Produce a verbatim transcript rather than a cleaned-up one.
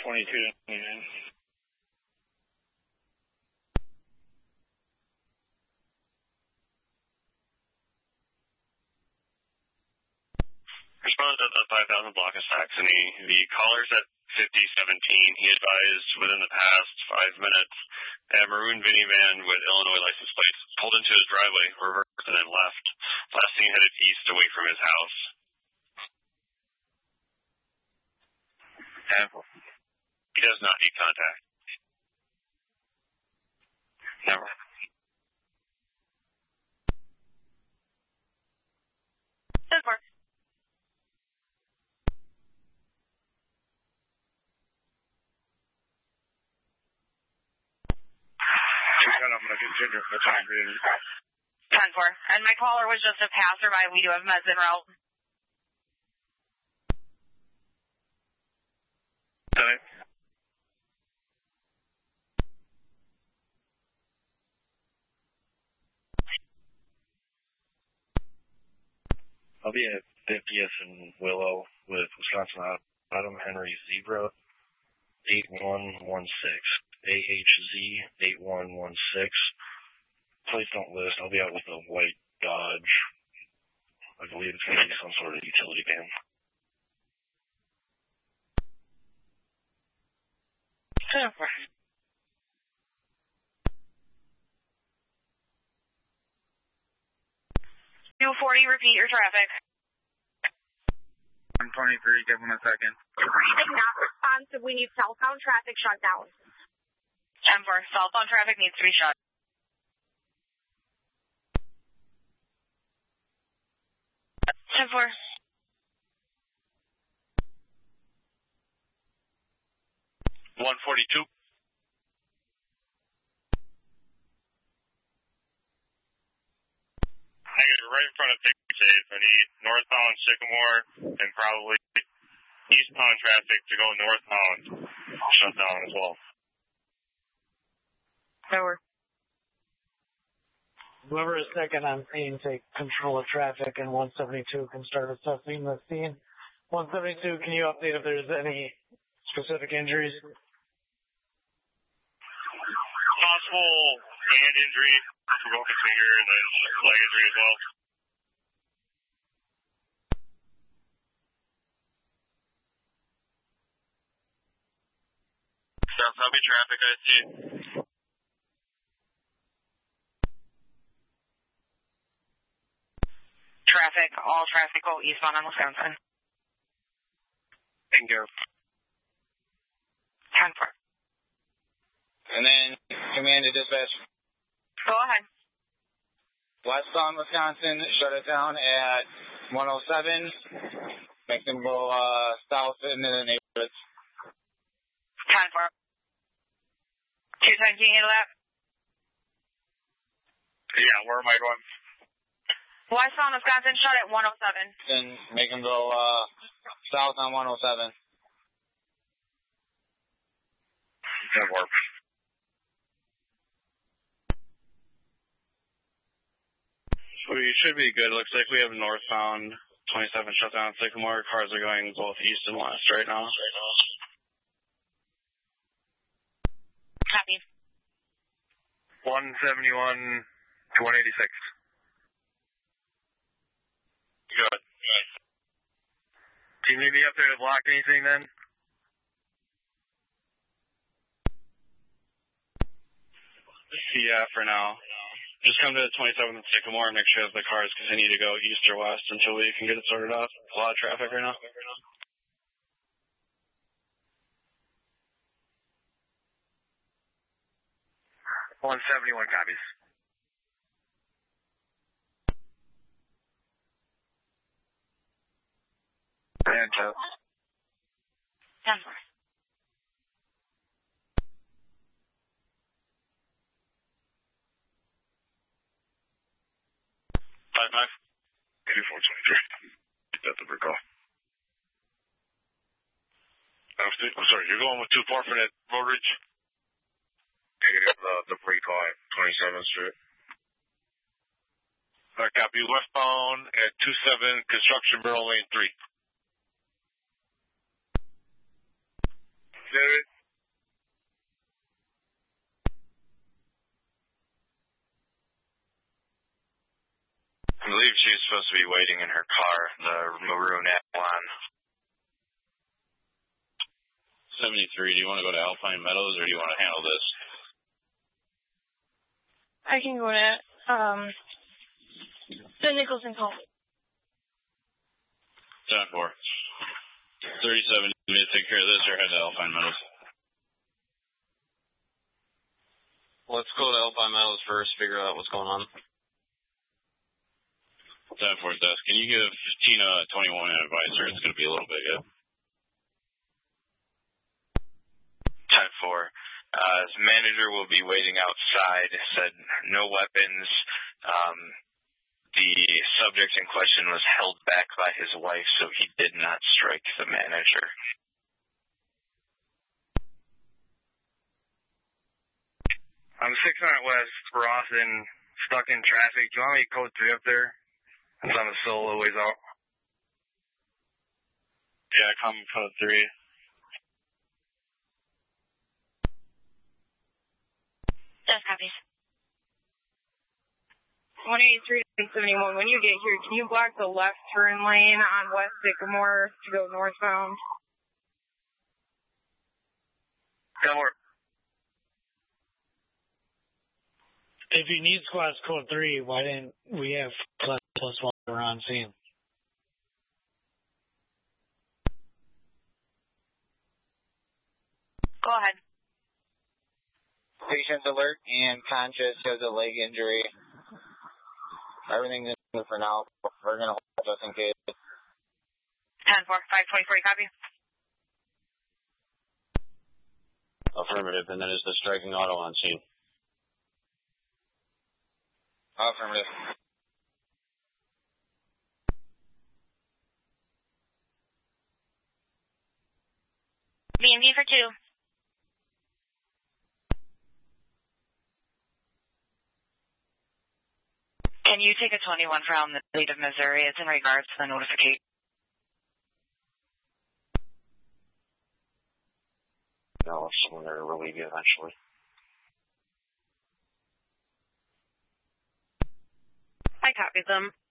twenty-two. Yeah. Responded at five thousand block of Saxony. The caller's at fifty seventeen. He advised within the past five minutes a maroon minivan with Illinois license plates pulled into his driveway, reversed, and then left. Last seen headed east away from his house. He does not need contact. Never. Never. I'm going to continue for time being. ten four. And my caller was just a passerby. We do have meds en route. Sorry. I'll be at fiftieth and Willow with Wisconsin Adam Henry Zebra eight one one six. A H Z eight one one six. Please don't list. I'll be out with a white Dodge. I believe it's going to be some sort of utility van. Super. two forty, repeat your traffic. one twenty-three, give them a second. Traffic not responsive. We need southbound traffic shut down. ten four, southbound traffic needs to be shut. ten four. one forty-two. I get right in front of Big Safe. I need northbound Sycamore and probably eastbound traffic to go northbound shut down as well. Over. Whoever is second on scene, take control of traffic, and one seventy-two can start assessing the scene. one seventy-two, can you update if there's any specific injuries? Possible hand injury, broken finger, and then leg injury as well. South Subway traffic, I see. Traffic, all traffic go eastbound on Wisconsin. Bingo. ten four. And then command to dispatch. Go ahead. Westbound Wisconsin, shut it down at one oh seven. Make them go uh, south into the neighborhoods. ten four. two ten, can you handle that? Yeah, where am I going? Westbound Wisconsin, shut at one oh seven. Then make them go uh, south on one oh seven. That works. So we should be good. It looks like we have northbound twenty-seven shut down Sycamore. Cars are going both east and west right now. Copy. one seventy-one to one eighty-six. Good. Good. Can you meet me up there to block anything then? Yeah, for now. Just come to the twenty-seventh and Sycamore and make sure that the cars continue to go east or west until we can get it sorted out. A lot of traffic right now. one seventy-one copies. And uh, ten four. Five five. eighty-four twenty-three. That's the recall. I'm sorry, you're going with two four for that road reach? Negative, uh, the recall at twenty-seventh Street. All right, copy. Westbound at two seven, Construction Barrel Lane three. Noted. I believe she's supposed to be waiting in her car, the maroon Avalon. seventy-three, do you want to go to Alpine Meadows or do you want to handle this? I can go to um, the Nicholson call. ten four. thirty-seven, you need to take care of this or head to Alpine Meadows? Let's go to Alpine Meadows first, figure out what's going on. ten four desk. Can you give Tina twenty-one an advisor? It's going to be a little bit good. ten four. Uh, his manager will be waiting outside, said no weapons. Um, the subject in question was held back by his wife, so he did not strike the manager. I'm six hundred West Rossin, stuck in traffic. Do you want me to code three up there? Since I'm a solo ways out. Yeah, come code three. That's copies. one eighty-three seventy-one, when you get here, can you block the left turn lane on West Sycamore to go northbound? That work. If he needs class code three, why didn't we have class plus one around scene? Go ahead. Patient's alert and conscious has a leg injury. Everything's in good for now. We're going to hold just in case. ten four, five twenty-four, copy. Affirmative, and then is the striking auto on scene? Affirmative. B and B for two. Can you take a twenty-one from the state of Missouri? It's in regards to the notification. No, someone there to relieve you eventually. I copied them.